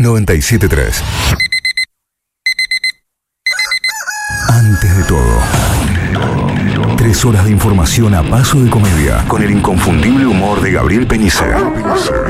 973. Antes de todo. 3 horas de información a paso de comedia, con el inconfundible humor de Gabriel Peñicer.